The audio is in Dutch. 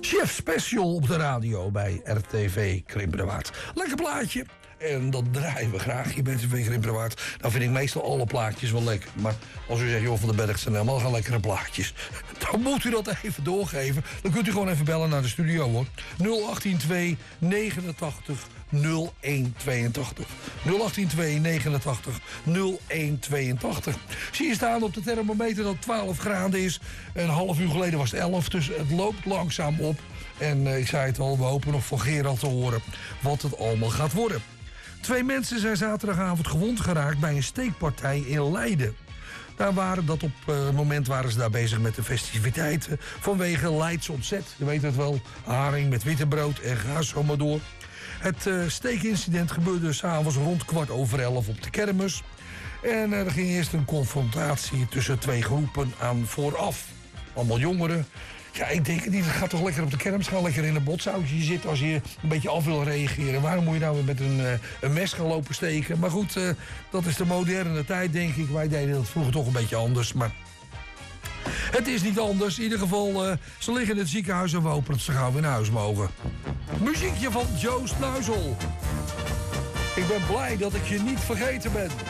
Chef Special op de radio bij RTV Krimpenerwaard. Lekker plaatje. En dat draaien we graag hier bij RTV Krimpenerwaard. Nou vind ik meestal alle plaatjes wel lekker. Maar als u zegt, joh, Van den Berg zijn helemaal geen lekkere plaatjes. Dan moet u dat even doorgeven. Dan kunt u gewoon even bellen naar de studio, hoor. 018 89 0182. 018 89 0182. Zie je staan op de thermometer dat 12 graden is. Een half uur geleden was het 11, dus het loopt langzaam op. En ik zei het al, we hopen nog van Gerald te horen wat het allemaal gaat worden. 2 mensen zijn zaterdagavond gewond geraakt bij een steekpartij in Leiden. Op het moment waren ze daar bezig met de festiviteiten vanwege Leids ontzet. Je weet het wel, haring met wittebrood en ga zo maar door. Het steekincident gebeurde s'avonds rond 11:15 op de kermis. En er ging eerst een confrontatie tussen 2 groepen aan vooraf. Allemaal jongeren. Ja, ik denk het niet. Het gaat toch lekker op de kermis gaan, lekker in een botzoutje zitten als je een beetje af wil reageren. Waarom moet je nou weer met een mes gaan lopen steken? Maar goed, dat is de moderne tijd, denk ik. Wij deden dat vroeger toch een beetje anders, maar het is niet anders. In ieder geval, ze liggen in het ziekenhuis en we hopen dat ze gauw weer naar huis mogen. Muziekje van Joost Nuizel. Ik ben blij dat ik je niet vergeten ben.